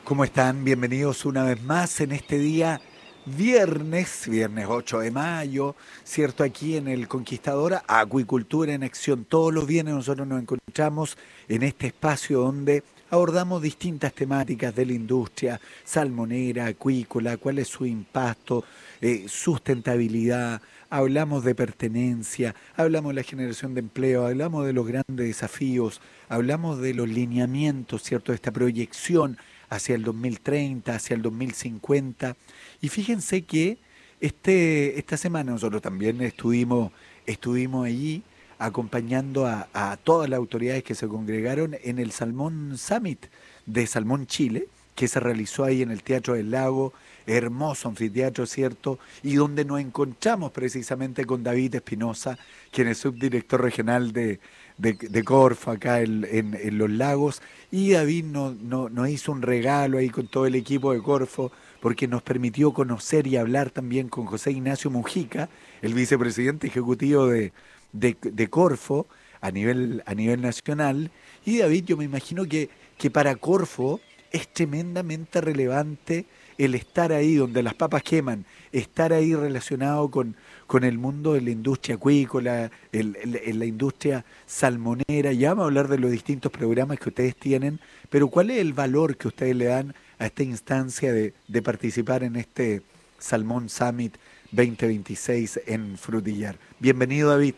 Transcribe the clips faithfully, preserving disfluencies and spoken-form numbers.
¿Cómo están? Bienvenidos una vez más en este día viernes, viernes ocho de mayo, ¿cierto? Aquí en el Conquistadora, Acuicultura en Acción. Todos los viernes nosotros nos encontramos en este espacio donde abordamos distintas temáticas de la industria salmonera, acuícola, cuál es su impacto, eh, sustentabilidad, hablamos de pertenencia, hablamos de la generación de empleo, hablamos de los grandes desafíos, hablamos de los lineamientos, ¿cierto? De esta proyección hacia el dos mil treinta, hacia el dos mil cincuenta. Y fíjense que este, esta semana nosotros también estuvimos, estuvimos allí acompañando a, a todas las autoridades que se congregaron en el Salmón Summit de Salmón Chile, que se realizó ahí en el Teatro del Lago, hermoso anfiteatro, ¿cierto? Y donde nos encontramos precisamente con David Espinosa, quien es subdirector regional de, de, de Corfo acá en, en, en Los Lagos. Y David nos no, no hizo un regalo ahí con todo el equipo de Corfo, porque nos permitió conocer y hablar también con José Ignacio Mujica, el vicepresidente ejecutivo de, de, de Corfo a nivel, a nivel nacional. Y David, yo me imagino que, que para Corfo es tremendamente relevante el estar ahí donde las papas queman, estar ahí relacionado con, con el mundo de la industria acuícola, el, el, el, la industria salmonera. Ya vamos a hablar de los distintos programas que ustedes tienen, pero ¿cuál es el valor que ustedes le dan a esta instancia de, de participar en este Salmón Summit veinte veintiséis en Frutillar? Bienvenido, David.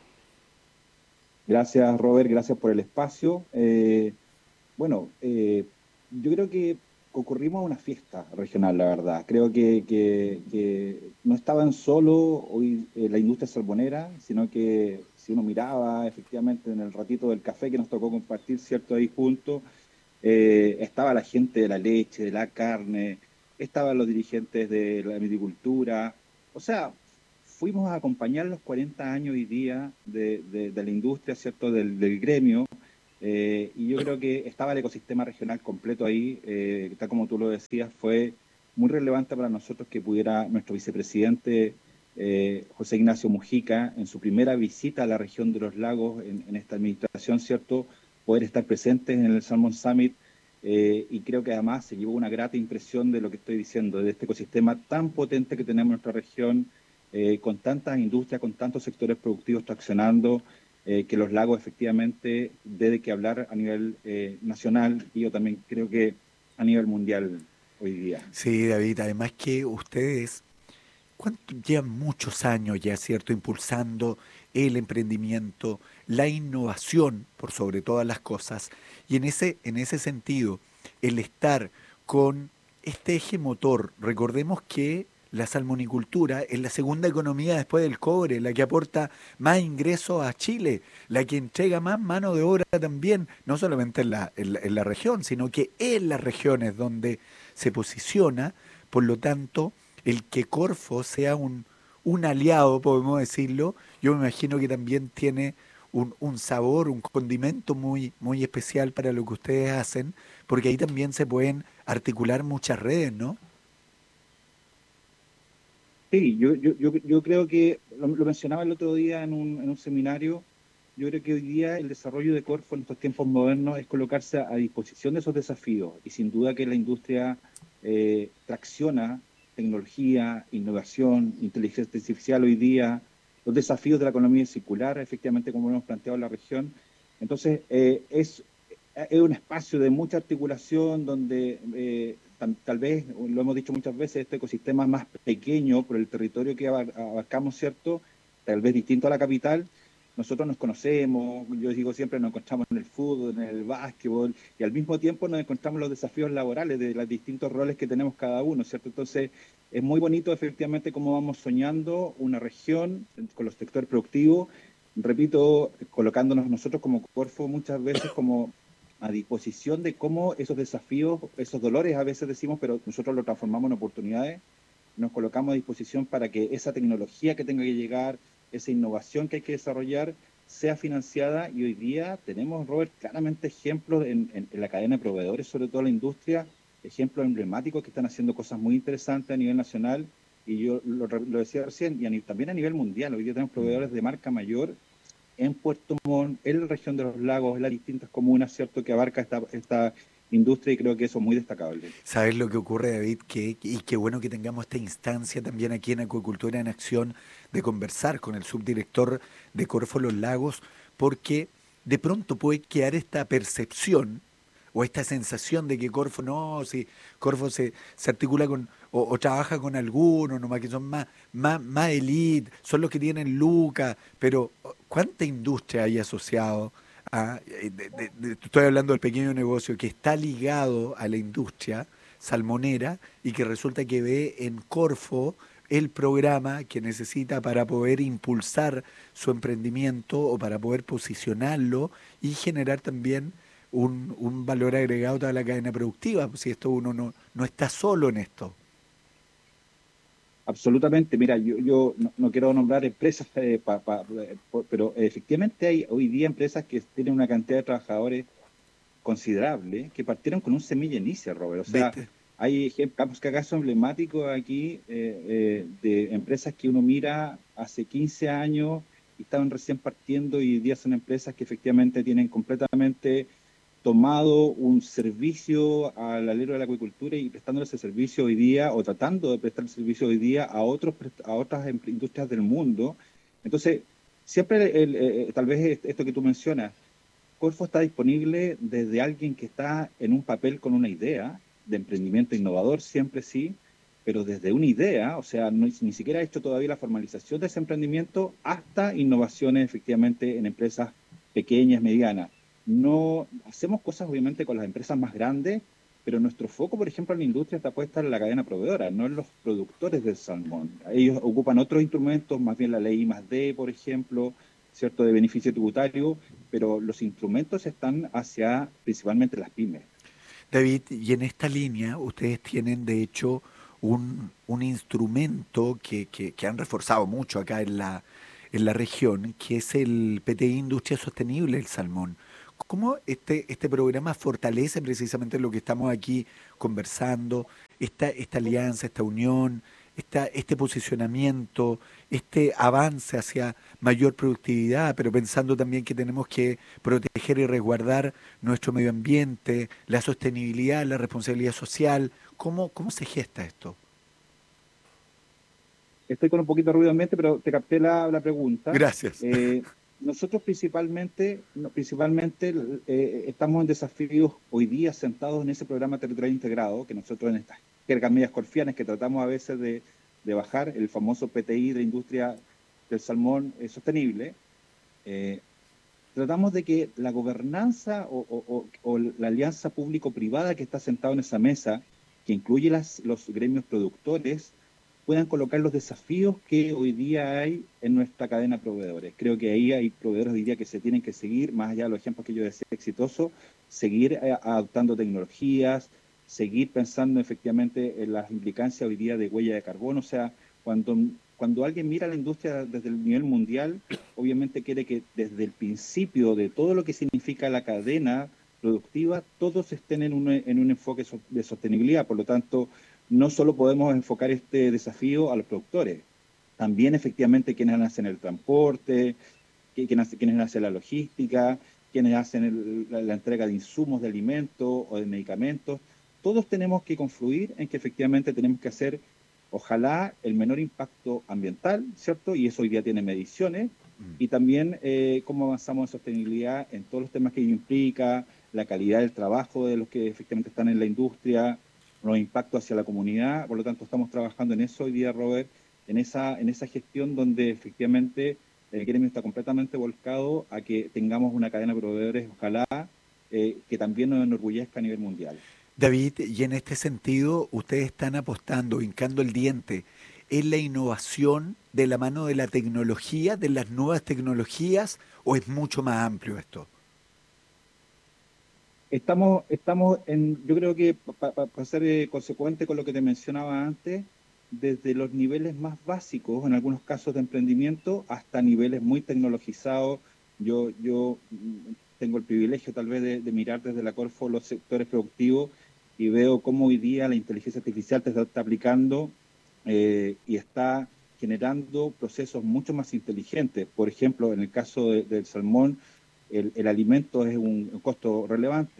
Gracias, Robert, gracias por el espacio. Eh, bueno, eh, yo creo que concurrimos a una fiesta regional, la verdad. Creo que, que- que no estaban solo hoy eh, la industria salmonera, sino que si uno miraba efectivamente en el ratito del café que nos tocó compartir, ¿cierto? Ahí juntos, eh, estaba la gente de la leche, de la carne, estaban los dirigentes de la agricultura. O sea, fuimos a acompañar los cuarenta años hoy día de, de- de la industria, ¿cierto? Del, del gremio. Eh, y yo creo que estaba el ecosistema regional completo ahí, eh, tal como tú lo decías, fue muy relevante para nosotros que pudiera nuestro vicepresidente eh, José Ignacio Mujica, en su primera visita a la región de los lagos en, en esta administración, ¿cierto? Poder estar presentes en el Salmon Summit. Eh, y creo que además se llevó una grata impresión de lo que estoy diciendo, de este ecosistema tan potente que tenemos en nuestra región, eh, con tantas industrias, con tantos sectores productivos traccionando, eh, que los lagos efectivamente debe que hablar a nivel eh, nacional y yo también creo que a nivel mundial hoy día. Sí, David, además que ustedes ¿cuánto? Llevan muchos años ya, ¿cierto? Impulsando el emprendimiento, la innovación por sobre todas las cosas. Y en ese, en ese sentido, el estar con este eje motor, recordemos que la salmonicultura es la segunda economía después del cobre, la que aporta más ingresos a Chile, la que entrega más mano de obra también, no solamente en la, en la, en la región, sino que en las regiones donde se posiciona. Por lo tanto, el que Corfo sea un, un aliado, podemos decirlo, yo me imagino que también tiene un, un sabor, un condimento muy, muy especial para lo que ustedes hacen, porque ahí también se pueden articular muchas redes, ¿no? Sí, yo, yo, yo, yo creo que, lo, lo mencionaba el otro día en un, en un seminario, yo creo que hoy día el desarrollo de Corfo en estos tiempos modernos es colocarse a, a disposición de esos desafíos y sin duda que la industria eh, tracciona tecnología, innovación, inteligencia artificial hoy día, los desafíos de la economía circular, efectivamente como hemos planteado en la región. Entonces, eh, es es un espacio de mucha articulación donde eh, tal, tal vez, lo hemos dicho muchas veces, este ecosistema es más pequeño por el territorio que abarcamos, ¿cierto? Tal vez distinto a la capital. Nosotros nos conocemos, yo digo siempre, nos encontramos en el fútbol, en el básquetbol, y al mismo tiempo nos encontramos los desafíos laborales de los distintos roles que tenemos cada uno, ¿cierto? Entonces, es muy bonito efectivamente cómo vamos soñando una región con los sectores productivos, repito, colocándonos nosotros como Corfo muchas veces como a disposición de cómo esos desafíos, esos dolores a veces decimos, pero nosotros lo transformamos en oportunidades, nos colocamos a disposición para que esa tecnología que tenga que llegar, esa innovación que hay que desarrollar, sea financiada y hoy día tenemos, Robert, claramente ejemplos en, en, en la cadena de proveedores, sobre todo la industria, ejemplos emblemáticos que están haciendo cosas muy interesantes a nivel nacional y yo lo, lo decía recién, y a, también a nivel mundial, hoy día tenemos Mm. proveedores de marca mayor en Puerto Montt, en la región de los lagos, en las distintas comunas, ¿cierto?, que abarca esta, esta, industria y creo que eso es muy destacable. ¿Sabes lo que ocurre, David? Que, y qué bueno que tengamos esta instancia también aquí en Acuicultura en Acción de conversar con el subdirector de Corfo Los Lagos, porque de pronto puede quedar esta percepción o esta sensación de que Corfo no, si Corfo se, se articula con o, o trabaja con algunos, nomás que son más, más, más elite, son los que tienen lucas, pero ¿cuánta industria hay asociado? a- eh, de- de- de- estoy hablando del pequeño negocio que está ligado a la industria salmonera y que resulta que ve en Corfo el programa que necesita para poder impulsar su emprendimiento o para poder posicionarlo y generar también un, un valor agregado a toda la cadena productiva. Pues si esto uno no, no está solo en esto. Absolutamente, mira, yo, yo no, no quiero nombrar empresas, eh, pa- pa- eh, por- pero efectivamente hay hoy día empresas que tienen una cantidad de trabajadores considerable que partieron con un semilla inicia, Robert. O sea, ¿Viste? hay ejemplos que acaso emblemáticos aquí eh, eh, de empresas que uno mira hace quince años y estaban recién partiendo y hoy día son empresas que efectivamente tienen completamente tomado un servicio al alero de la acuicultura y prestándole ese servicio hoy día o tratando de prestar el servicio hoy día a otros a otras em- industrias del mundo. Entonces, siempre el, eh, tal vez esto que tú mencionas, Corfo está disponible desde alguien que está en un papel con una idea de emprendimiento innovador, siempre sí, pero desde una idea, o sea, no, ni siquiera ha hecho todavía la formalización de ese emprendimiento, hasta innovaciones efectivamente en empresas pequeñas, medianas. No hacemos cosas obviamente con las empresas más grandes, pero nuestro foco, por ejemplo, en la industria está puesta en la cadena proveedora, no en los productores del salmón. Ellos ocupan otros instrumentos, más bien la ley I más D, por ejemplo, ¿cierto?, de beneficio tributario, pero los instrumentos están hacia principalmente las pymes. David, y en esta línea ustedes tienen de hecho un, un instrumento que, que- que han reforzado mucho acá en la, en la región, que es el P T I Industria Sostenible del Salmón. ¿Cómo este, este programa fortalece precisamente lo que estamos aquí conversando, esta, esta alianza, esta unión, esta, este posicionamiento, este avance hacia mayor productividad, pero pensando también que tenemos que proteger y resguardar nuestro medio ambiente, la sostenibilidad, la responsabilidad social? ¿Cómo, cómo se gesta esto? Estoy con un poquito de ruido ambiente, pero te capté la, la pregunta. Gracias. Eh, nosotros principalmente, no, principalmente eh, estamos en desafíos hoy día sentados en ese programa territorial integrado, que nosotros en estas jergas medias corfianas que tratamos a veces de, de bajar, el famoso P T I de industria del salmón eh, sostenible. Eh, Tratamos de que la gobernanza o, o- o- o la alianza público-privada que está sentado en esa mesa, que incluye las, los gremios productores, puedan colocar los desafíos que hoy día hay en nuestra cadena de proveedores. Creo que ahí hay proveedores hoy día que se tienen que seguir, más allá de los ejemplos que yo decía exitosos, seguir eh, adoptando tecnologías, seguir pensando efectivamente en las implicancias hoy día de huella de carbono. O sea, cuando, cuando alguien mira la industria desde el nivel mundial, obviamente quiere que desde el principio de todo lo que significa la cadena productiva, todos estén en un, en un enfoque so- de sostenibilidad. Por lo tanto, no solo podemos enfocar este desafío a los productores, también efectivamente quienes hacen el transporte, que- quienes, hacen- quienes hacen la logística, quienes hacen el- la, la entrega de insumos, de alimentos o de medicamentos. Todos tenemos que confluir en que efectivamente tenemos que hacer, ojalá, el menor impacto ambiental, ¿cierto? Y eso hoy día tiene mediciones. Y también eh, cómo avanzamos en sostenibilidad en todos los temas que ello implica, la calidad del trabajo de los que efectivamente están en la industria, los impactos hacia la comunidad. Por lo tanto, estamos trabajando en eso hoy día, Robert, en esa, en esa gestión donde efectivamente el gremio está completamente volcado a que tengamos una cadena de proveedores, ojalá, eh, que también nos enorgullezca a nivel mundial. David, y en este sentido, ustedes están apostando, hincando el diente en la innovación de la mano de la tecnología, de las nuevas tecnologías, o es mucho más amplio esto. Estamos, estamos en, yo creo que para pa, pa ser eh, consecuente con lo que te mencionaba antes, desde los niveles más básicos, en algunos casos de emprendimiento, hasta niveles muy tecnologizados. Yo, yo mm, tengo el privilegio tal vez de, de mirar desde la Corfo los sectores productivos y veo cómo hoy día la inteligencia artificial te está, está aplicando eh, y está generando procesos mucho más inteligentes. Por ejemplo, en el caso de, del salmón, el, el alimento es un costo relevante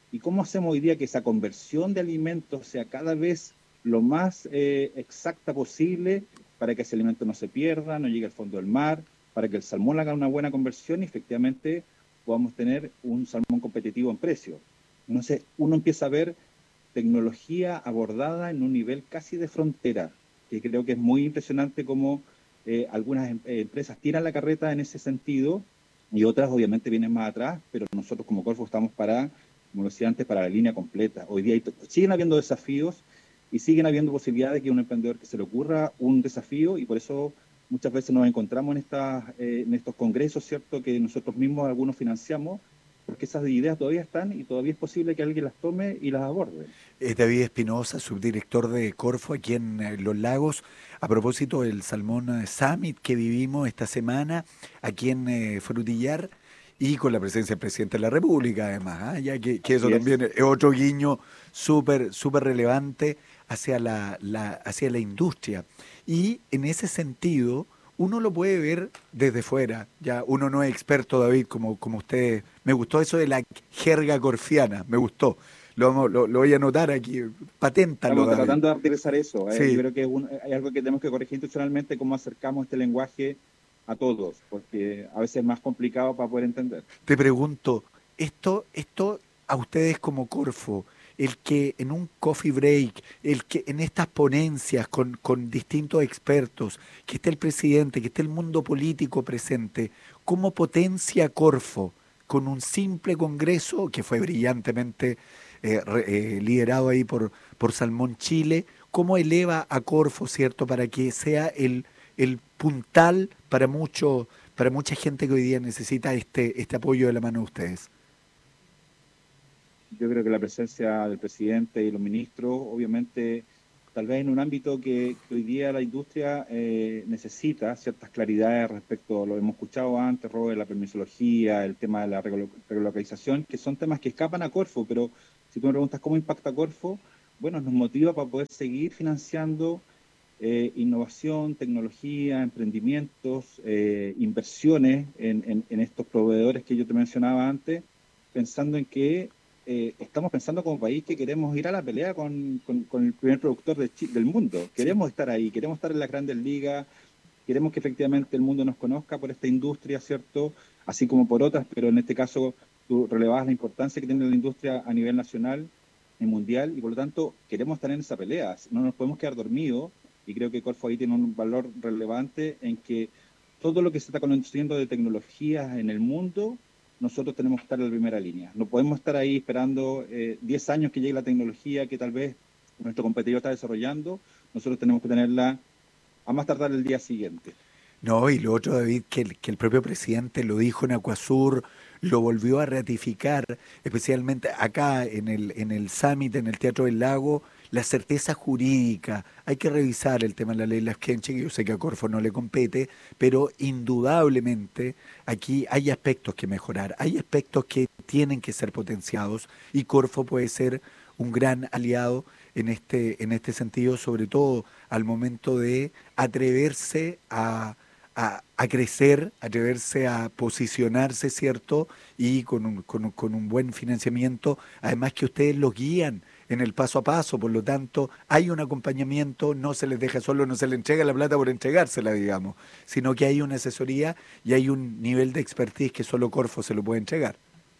¿Y cómo hacemos hoy día que esa conversión de alimentos sea cada vez lo más eh, exacta posible para que ese alimento no se pierda, no llegue al fondo del mar, para que el salmón haga una buena conversión y efectivamente podamos tener un salmón competitivo en precio? Entonces, uno empieza a ver tecnología abordada en un nivel casi de frontera, que creo que es muy impresionante cómo eh, algunas em- eh, empresas tiran la carreta en ese sentido y otras obviamente vienen más atrás, pero nosotros como Corfo estamos para, como decía antes, para la línea completa. Hoy día hay, siguen habiendo desafíos y siguen habiendo posibilidades que un emprendedor que se le ocurra un desafío y por eso muchas veces nos encontramos en, estas, eh, en estos congresos, ¿cierto?, que nosotros mismos algunos financiamos, porque esas ideas todavía están y todavía es posible que alguien las tome y las aborde. Eh, David Espinosa, subdirector de Corfo aquí en eh, Los Lagos, a propósito del Salmón eh, Summit que vivimos esta semana aquí en eh, Frutillar y con la presencia del presidente de la República, además, ¿ah? Ya que, que eso Así también es. es otro guiño súper súper relevante hacia la, la, hacia la industria. Y en ese sentido, uno lo puede ver desde fuera, ya uno no es experto, David, como, como usted. Me gustó eso de la jerga corfiana, me gustó. Lo, vamos- lo, lo voy a anotar aquí, paténtalo, Estamos David. tratando de aterrizar eso. Eh, yo Sí, creo que es un- hay algo que tenemos que corregir institucionalmente, cómo acercamos este lenguaje a todos, porque a veces es más complicado para poder entender. te pregunto, esto, esto a ustedes como Corfo, el que en un coffee break, el que en estas ponencias con, con distintos expertos, que esté el presidente, que esté el mundo político presente, ¿cómo potencia Corfo con un simple congreso que fue brillantemente eh, re- eh, liderado ahí por, por Salmón Chile? ¿Cómo eleva a Corfo, cierto, para que sea el, el puntal para mucho, para mucha gente que hoy día necesita este, este apoyo de la mano de ustedes? Yo creo que la presencia del presidente y los ministros, obviamente, tal vez en un ámbito que, que hoy día la industria eh, necesita ciertas claridades respecto a lo que hemos escuchado antes, Robert, la permisología, el tema de la reglo- relocalización, que son temas que escapan a Corfo, pero si tú me preguntas cómo impacta Corfo, bueno, nos motiva para poder seguir financiando eh, innovación, tecnología, emprendimientos, eh, inversiones en, en, en estos proveedores que yo te mencionaba antes, pensando en que eh, estamos pensando como país que queremos ir a la pelea con, con, con el primer productor de Chi- del mundo. Sí. Queremos estar ahí, queremos estar en las grandes ligas, queremos que efectivamente el mundo nos conozca por esta industria, ¿cierto? Así como por otras, pero en este caso tú relevabas la importancia que tiene la industria a nivel nacional y mundial, y por lo tanto queremos estar en esa pelea. No nos podemos quedar dormidos, y creo que Corfo ahí tiene un valor relevante en que todo lo que se está conociendo de tecnologías en el mundo, nosotros tenemos que estar en la primera línea. No podemos estar ahí esperando eh, diez años que llegue la tecnología que tal vez nuestro competidor está desarrollando. Nosotros tenemos que tenerla a más tardar el día siguiente. No, y lo otro, David, que el, que el propio presidente lo dijo en Acuasur, lo volvió a ratificar, especialmente acá en el, en el Summit, en el Teatro del Lago, la certeza jurídica. Hay que revisar el tema de la ley Lafkenche, que yo sé que a Corfo no le compete, pero indudablemente aquí hay aspectos que mejorar, hay aspectos que tienen que ser potenciados y Corfo puede ser un gran aliado en este, en este sentido, sobre todo al momento de atreverse a a, a crecer, atreverse a posicionarse, ¿cierto? Y con un, con, un, con un buen financiamiento, además que ustedes los guían en el paso a paso, por lo tanto, hay un acompañamiento, no se les deja solo, no se les entrega la plata por entregársela, digamos, sino que hay una asesoría y hay un nivel de expertise que solo Corfo se lo puede entregar.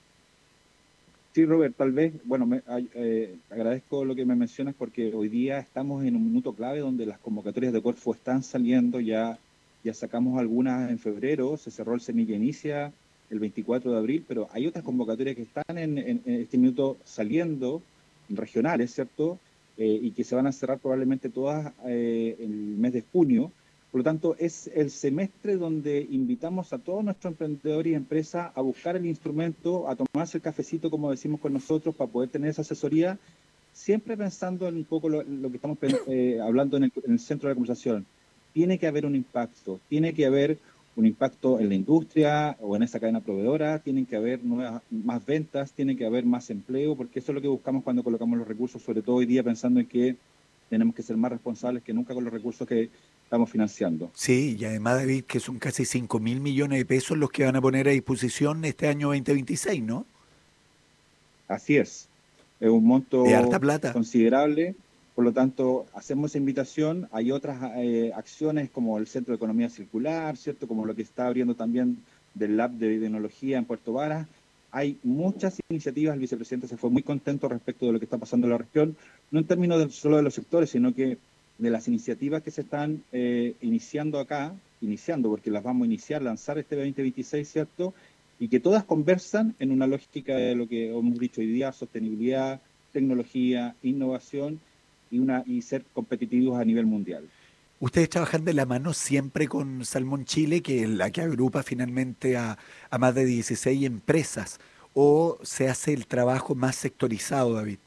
Sí, Robert, tal vez, bueno, me, ay- eh, agradezco lo que me mencionas porque hoy día estamos en un minuto clave donde las convocatorias de Corfo están saliendo, ya, ya sacamos algunas en febrero, se cerró el Semilla Inicia el veinticuatro de abril, pero hay otras convocatorias que están en, en- en este minuto saliendo, regionales, ¿cierto? Eh, y que se van a cerrar probablemente todas eh, en el mes de junio. Por lo tanto, es el semestre donde invitamos a todos nuestros emprendedores y empresas a buscar el instrumento, a tomarse el cafecito, como decimos con nosotros, para poder tener esa asesoría, siempre pensando en un poco lo, lo que estamos eh, hablando en el, en el centro de la conversación. Tiene que haber un impacto, tiene que haber un impacto en la industria o en esa cadena proveedora, tienen que haber nuevas, más ventas, tiene que haber más empleo, porque eso es lo que buscamos cuando colocamos los recursos, sobre todo hoy día pensando en que tenemos que ser más responsables que nunca con los recursos que estamos financiando. Sí, y además, David, que son casi cinco mil millones de pesos los que van a poner a disposición este año dos mil veintiséis, ¿no? Así es. Es un ¿De harta monto plata? considerable, por lo tanto, hacemos esa invitación. Hay otras eh, acciones como el Centro de Economía Circular, ¿cierto? Como lo que está abriendo también del Lab de Tecnología en Puerto Varas. Hay muchas iniciativas, el vicepresidente se fue muy contento respecto de lo que está pasando en la región, no en términos de, solo de los sectores, sino que de las iniciativas que se están eh, iniciando acá, iniciando porque las vamos a iniciar, lanzar este veinte veintiséis, ¿cierto? Y que todas conversan en una lógica de lo que hemos dicho hoy día: sostenibilidad, tecnología, innovación y, una, y ser competitivos a nivel mundial. Ustedes trabajan de la mano siempre con Salmón Chile, que es la que agrupa finalmente a, a más de dieciséis empresas, o se hace el trabajo más sectorizado, David.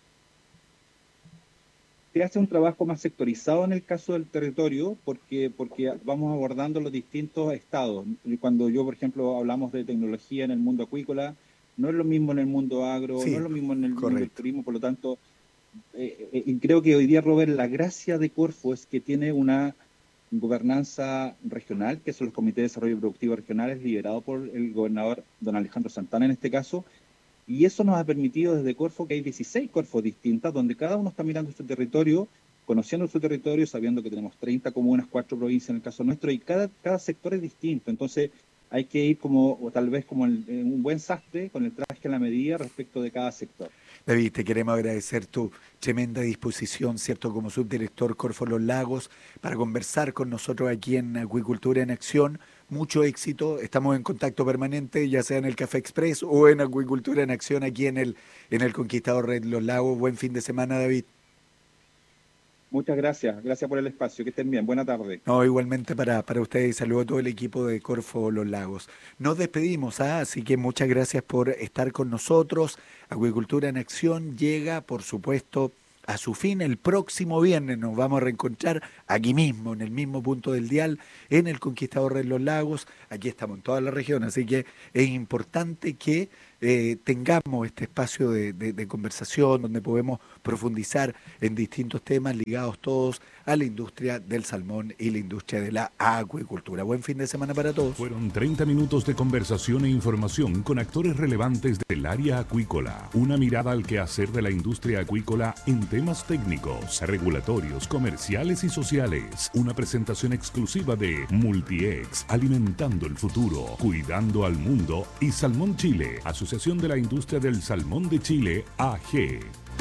Se hace un trabajo más sectorizado en el caso del territorio porque, porque vamos abordando los distintos estados. Y cuando yo, por ejemplo, hablamos de tecnología en el mundo acuícola, no es lo mismo en el mundo agro, no es Sí, lo mismo en el mundo del correcto. turismo, por lo tanto, eh, eh, y creo que hoy día, Robert, la gracia de Corfo es que tiene una gobernanza regional, que son los comités de desarrollo productivo regionales, liderado por el gobernador don Alejandro Santana en este caso, y eso nos ha permitido desde Corfo que hay dieciséis Corfos distintas, donde cada uno está mirando su territorio, conociendo su territorio, sabiendo que tenemos treinta comunas, cuatro provincias en el caso nuestro, y cada, cada sector es distinto. Entonces hay que ir como, o tal vez como en, en un buen sastre, con el traje a la medida respecto de cada sector. David, te queremos agradecer tu tremenda disposición, ¿cierto? Como subdirector Corfo Los Lagos, para conversar con nosotros aquí en Acuicultura en Acción. Mucho éxito. Estamos en contacto permanente, ya sea en el Café Express o en Acuicultura en Acción aquí en el, en el Conquistador Red Los Lagos. Buen fin de semana, David. Muchas gracias, gracias por el espacio, que estén bien, buena tarde. No, igualmente para, para ustedes y saludo a todo el equipo de Corfo Los Lagos. Nos despedimos, ¿ah? Así que muchas gracias por estar con nosotros. Acuicultura en Acción llega, por supuesto, a su fin el próximo viernes. Nos vamos a reencontrar aquí mismo, en el mismo punto del dial, en el Conquistador de los Lagos. Aquí estamos en toda la región, así que es importante que eh, tengamos este espacio de, de, de conversación donde podemos profundizar en distintos temas ligados todos a la industria del salmón y la industria de la acuicultura. Buen fin de semana para todos. Fueron treinta minutos de conversación e información con actores relevantes del área acuícola. Una mirada al quehacer de la industria acuícola en temas técnicos, regulatorios, comerciales y sociales. Una presentación exclusiva de Multiex, alimentando el futuro, cuidando al mundo, y Salmón Chile, Asociación de la Industria del Salmón de Chile, A G.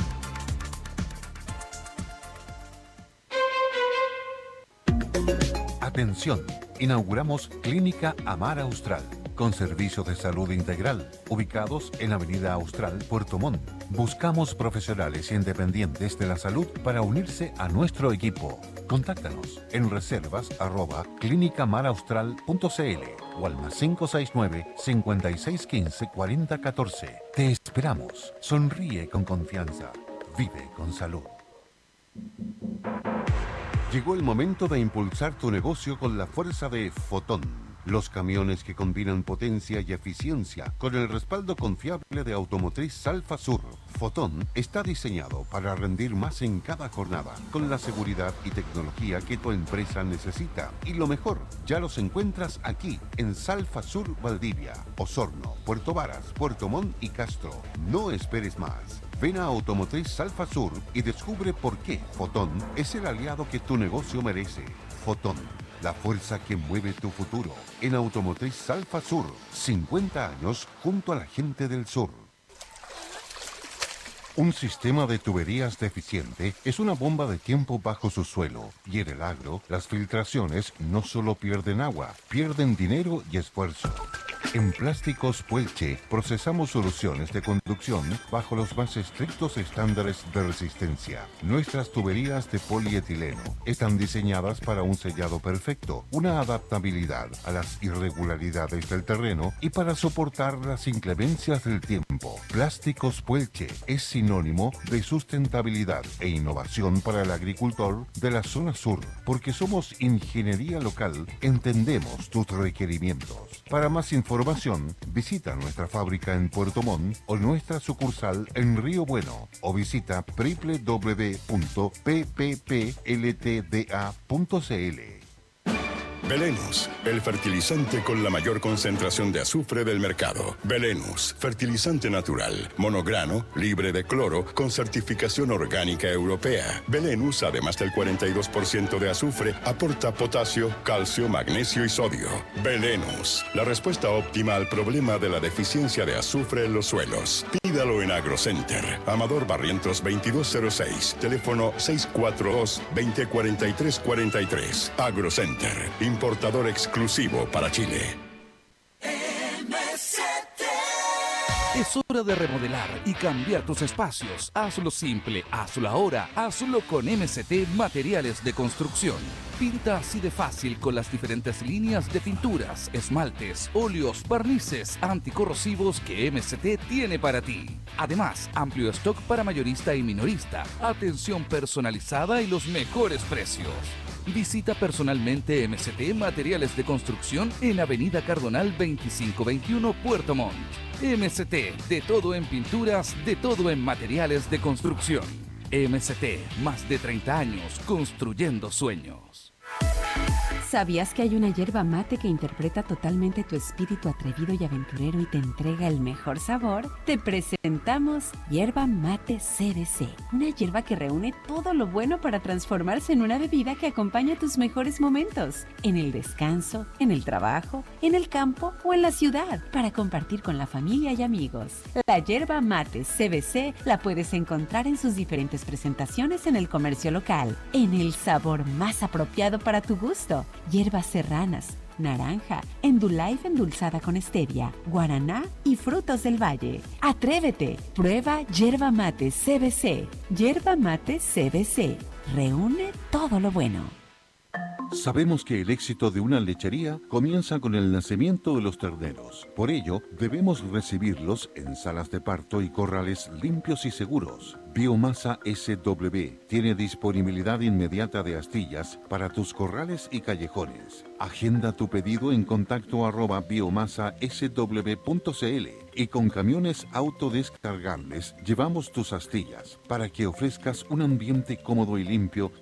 Atención, inauguramos Clínica Amar Austral, con servicios de salud integral, ubicados en Avenida Austral, Puerto Montt. Buscamos profesionales independientes de la salud para unirse a nuestro equipo. Contáctanos en reservas arroba clinicamaraustral punto cl o al más cinco seis nueve, cinco seis uno cinco, cuatro cero uno cuatro. Te esperamos. Sonríe con confianza. Vive con salud. Llegó el momento de impulsar tu negocio con la fuerza de Fotón. Los camiones que combinan potencia y eficiencia con el respaldo confiable de Automotriz Salfa Sur. Fotón está diseñado para rendir más en cada jornada, con la seguridad y tecnología que tu empresa necesita. Y lo mejor, ya los encuentras aquí, en Salfa Sur Valdivia, Osorno, Puerto Varas, Puerto Montt y Castro. No esperes más. Ven a Automotriz Salfa Sur y descubre por qué Fotón es el aliado que tu negocio merece. Fotón, la fuerza que mueve tu futuro. En Automotriz Salfa Sur, cincuenta años junto a la gente del sur. Un sistema de tuberías deficiente es una bomba de tiempo bajo su suelo, y en el agro, las filtraciones no solo pierden agua, pierden dinero y esfuerzo. En Plásticos Puelche procesamos soluciones de conducción bajo los más estrictos estándares de resistencia. Nuestras tuberías de polietileno están diseñadas para un sellado perfecto, una adaptabilidad a las irregularidades del terreno y para soportar las inclemencias del tiempo. Plásticos Puelche es sinónimo de sustentabilidad e innovación para el agricultor de la zona sur, porque somos ingeniería local, entendemos tus requerimientos. Para más información, visita nuestra fábrica en Puerto Montt o nuestra sucursal en Río Bueno o visita doble u doble u doble u punto p p p l t d a punto c l. Belenus, el fertilizante con la mayor concentración de azufre del mercado. Belenus, fertilizante natural, monograno, libre de cloro, con certificación orgánica europea. Belenus, además del cuarenta y dos por ciento de azufre, aporta potasio, calcio, magnesio y sodio. Belenus, la respuesta óptima al problema de la deficiencia de azufre en los suelos. Pídalo en AgroCenter. Amador Barrientos veintidós cero seis, teléfono seis cuatro dos, veinte cuarenta y tres cuarenta y tres. AgroCenter, importador exclusivo para Chile. Es hora de remodelar y cambiar tus espacios. Hazlo simple, hazlo ahora, hazlo con M C T Materiales de Construcción. Pinta así de fácil con las diferentes líneas de pinturas, esmaltes, óleos, barnices anticorrosivos que M C T tiene para ti. Además, amplio stock para mayorista y minorista, atención personalizada y los mejores precios. Visita personalmente M C T Materiales de Construcción en Avenida Cardonal veinticinco veintiuno, Puerto Montt. M C T, de todo en pinturas, de todo en materiales de construcción. M C T, más de treinta años construyendo sueños. ¿Sabías que hay una yerba mate que interpreta totalmente tu espíritu atrevido y aventurero y te entrega el mejor sabor? Te presentamos Yerba Mate C B C, una yerba que reúne todo lo bueno para transformarse en una bebida que acompaña tus mejores momentos, en el descanso, en el trabajo, en el campo o en la ciudad, para compartir con la familia y amigos. La Yerba Mate C B C la puedes encontrar en sus diferentes presentaciones en el comercio local, en el sabor más apropiado para tu gusto. Hierbas serranas, naranja, Endulife endulzada con stevia, guaraná y frutos del valle. ¡Atrévete! Prueba Yerba Mate C B C. Yerba Mate C B C. Reúne todo lo bueno. Sabemos que el éxito de una lechería comienza con el nacimiento de los terneros. Por ello, debemos recibirlos en salas de parto y corrales limpios y seguros. Biomasa S W tiene disponibilidad inmediata de astillas para tus corrales y callejones. Agenda tu pedido en contacto arroba biomasa s w punto c l y con camiones autodescargables llevamos tus astillas para que ofrezcas un ambiente cómodo y limpio